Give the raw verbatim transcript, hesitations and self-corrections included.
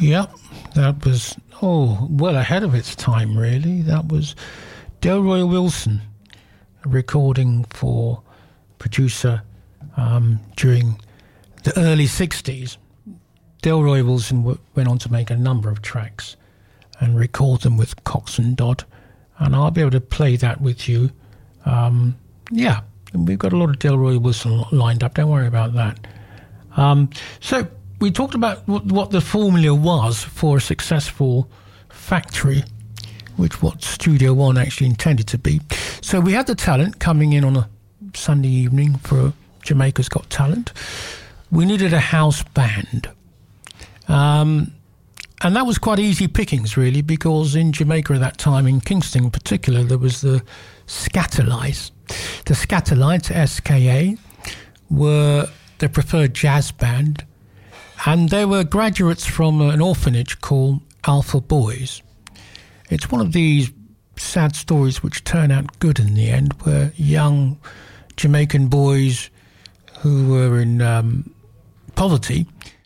Yep, that was, oh, well ahead of its time, really. That was Delroy Wilson recording for producer um, during the early sixties. Delroy Wilson w- went on to make a number of tracks and record them with Cox and Dodd, and I'll be able to play that with you. Um, yeah, we've got a lot of Delroy Wilson lined up, don't worry about that. Um, so we talked about w- what the formula was for a successful factory, which what Studio One actually intended to be. So we had the talent coming in on a Sunday evening for Jamaica's Got Talent. We needed a house band. Um, and that was quite easy pickings, really, because in Jamaica at that time, in Kingston in particular, there was the Skatalites. The Skatalites, S K A, were the preferred jazz band, and they were graduates from an orphanage called Alpha Boys. It's one of these sad stories which turn out good in the end, where young Jamaican boys who were in um, poverty